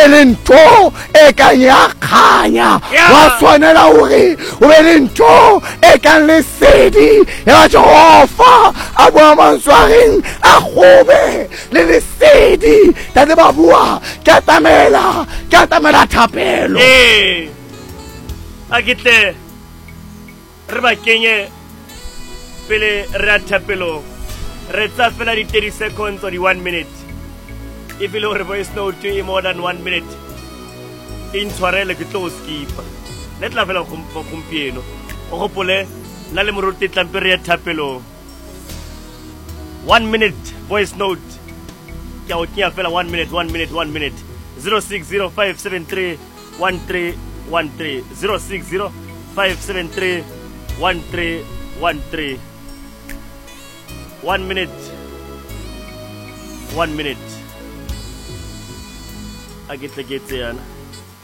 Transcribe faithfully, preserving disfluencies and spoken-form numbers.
be le ntho e kang ya kganya wa tshwanela hore o be le ntho e kang lesedi ya Jehova a bua mantswareng a kgobe le lesedi tate ba bua ka tamela ka tamela thapelo eh a gitle re ba kenye pele re a thapelo re tsa fela di thirty seconds or di one minute if you look voice note to more than one minute in tshwarele ke tlo skipa let la fela gompieno o gopole na le moruti tlampere ya thapelo one minute voice note ke o tia fela one minute one minute one minute zero six zero five seven three one three one three zero six zero five seven three one three one three one minute one minute a get the gates yana